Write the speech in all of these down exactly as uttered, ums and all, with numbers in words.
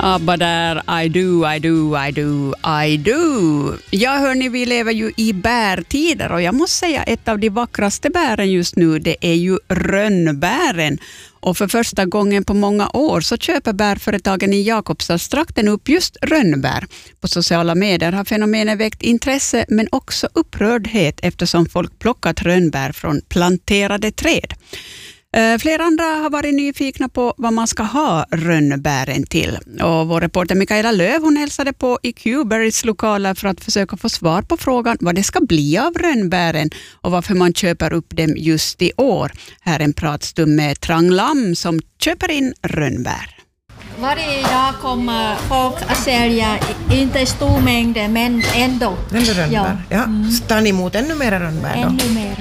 ABBA där, I do, I do, I do, I do. Ja, hörni, vi lever ju i bärtider och jag måste säga ett av de vackraste bären just nu, det är ju rönnbären. Och för första gången på många år så köper bärföretagen i Jakobstadstrakten upp just rönnbär. På sociala medier har fenomenet väckt intresse men också upprördhet eftersom folk plockat rönnbär från planterade träd. Flera andra har varit nyfikna på vad man ska ha rönnbären till. Och vår reporter Mikaela Löv, hon hälsade på i Q-Berries lokaler för att försöka få svar på frågan vad det ska bli av rönnbären och varför man köper upp dem just i år. Här är en pratstund med Trang Lam som köper in rönnbär. Varje dag kommer folk att sälja, inte i stor mängd, men ändå. Ändå rönnbär, ja. ja. Mm. Tar ni emot ännu mer rönnbär då? Ännu mer.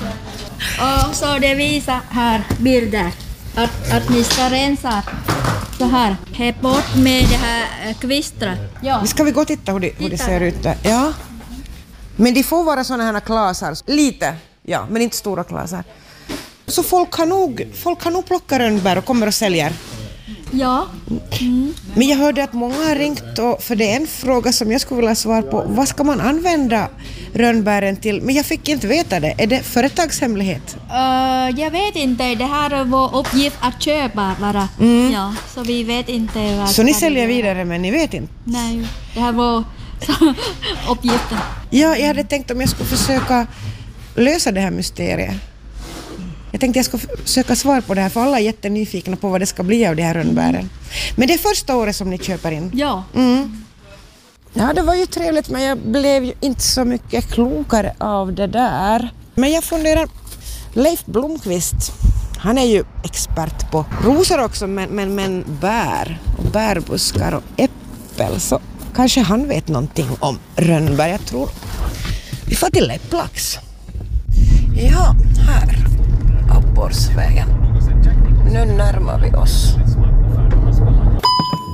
Och så det visar här bilder att, att ni ska rensa så här. Häpp bort med det här kvistret. Ja. Ska vi gå och titta hur det, hur det ser ut där? Ja. Men de får vara sådana här klasar. Lite, ja, men inte stora klasar. Så folk har nog, folk har nog plockat rönnbär och kommer och säljer. Ja. Mm. Men jag hörde att många har ringt och för det är en fråga som jag skulle vilja svara på. Vad ska man använda rönnbären till? Men jag fick inte veta det. Är det företagshemlighet? Uh, jag vet inte. Det här är vår uppgift att köpa bara. Mm. Ja, så vi vet inte. Vad så ni säljer vidare men ni vet inte? Nej, det här var uppgiften. Ja, jag hade tänkt om jag skulle försöka lösa det här mysteriet. Jag tänkte jag ska söka svar på det här för alla är jättenyfikna på vad det ska bli av de här rönnbären. Men det är första året som ni köper in? Ja. Mm. Ja, det var ju trevligt men jag blev ju inte så mycket klokare av det där. Men jag funderar, Leif Blomqvist, han är ju expert på rosor också men, men, men bär och bärbuskar och äppel så kanske han vet någonting om rönnbär. Jag tror vi får till Läpplax. Ja, här. Abborrsvägen.